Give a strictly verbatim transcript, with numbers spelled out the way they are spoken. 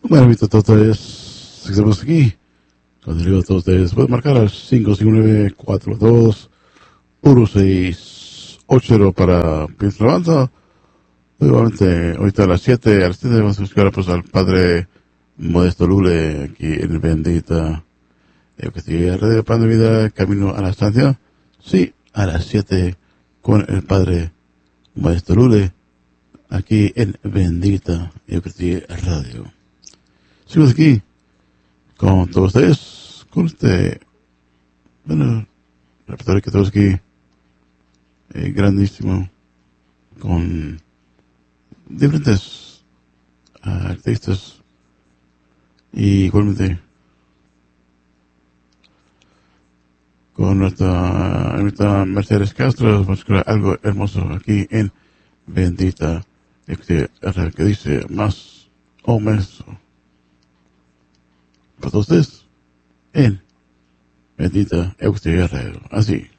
Bueno, invito a todos ustedes, si estamos aquí, cuando digo a todos ustedes, pueden marcar al cinco cinco nueve, cuatro dos, uno seis ocho cero para Piensa Avanza. Nuevamente, ahorita a las siete, a las siete vamos a buscar pues, al Padre Modesto Lule, aquí en Bendita Eucaristía Radio Pan de Vida, camino a la estancia. Sí, a las siete con el Padre Modesto Lule, aquí en Bendita Eucaristía Radio. Seguimos aquí con todos ustedes, con este, bueno, repertorio que tenemos aquí, eh, grandísimo, con diferentes uh, artistas, y igualmente con nuestra invitada Mercedes Castro, vamos a escuchar algo hermoso aquí en Bendita, este, que dice más o menos. Para todos ustedes, en Bendita Eucaristía Radio. Así.